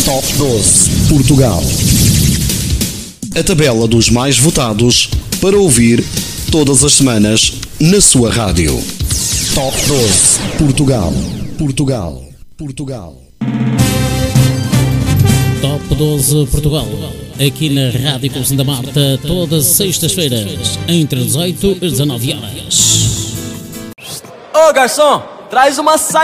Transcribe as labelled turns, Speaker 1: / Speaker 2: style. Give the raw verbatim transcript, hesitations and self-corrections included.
Speaker 1: Top doze Portugal. A tabela dos mais votados para ouvir todas as semanas na sua rádio. Top doze Portugal. Portugal. Portugal.
Speaker 2: Top doze Portugal. Aqui na Rádio Conceição da Marta, todas as sextas-feiras, entre dezoito e dezanove horas.
Speaker 3: Ô garçom, traz uma saia